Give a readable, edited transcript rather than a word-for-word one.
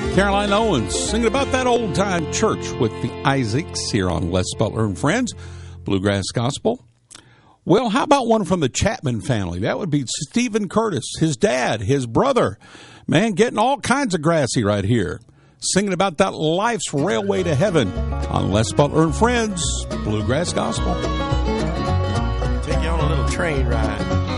Caroline Owens singing about that old-time church with the Isaacs here on Les Butler and Friends, Bluegrass Gospel. Well, how about one from the Chapman family? That would be Stephen Curtis, his dad, his brother. Man, getting all kinds of grassy right here. Singing about that life's railway to heaven on Les Butler and Friends, Bluegrass Gospel. Take you on a little train ride.